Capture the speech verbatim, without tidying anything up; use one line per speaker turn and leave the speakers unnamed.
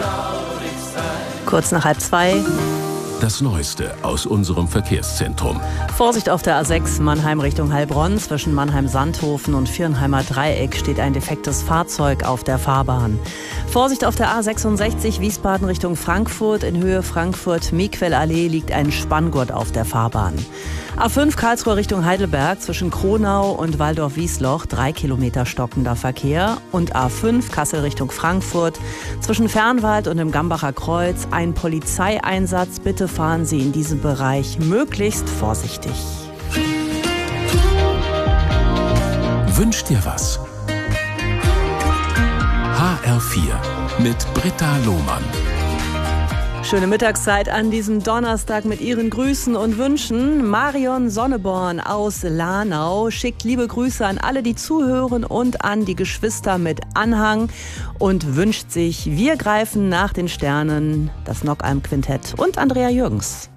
Kurz nach halb zwei.
Das Neueste aus unserem Verkehrszentrum.
Vorsicht auf der A sechs Mannheim Richtung Heilbronn. Zwischen Mannheim-Sandhofen und Viernheimer Dreieck steht ein defektes Fahrzeug auf der Fahrbahn. Vorsicht auf der A sechsundsechzig Wiesbaden Richtung Frankfurt. In Höhe Frankfurt-Miquel-Allee liegt ein Spanngurt auf der Fahrbahn. A fünf Karlsruhe Richtung Heidelberg. Zwischen Kronau und Waldorf-Wiesloch drei Kilometer stockender Verkehr. Und A fünf Kassel Richtung Frankfurt. Zwischen Fernwald und dem Gambacher Kreuz ein Polizeieinsatz. Bitte fahren Sie in diesem Bereich möglichst vorsichtig.
Wünsch dir was? H R vier mit Britta Lohmann.
Schöne Mittagszeit an diesem Donnerstag mit Ihren Grüßen und Wünschen. Marion Sonneborn aus Lahnau schickt liebe Grüße an alle, die zuhören und an die Geschwister mit Anhang und wünscht sich Wir greifen nach den Sternen, das Nockalm Quintett und Andrea Jürgens.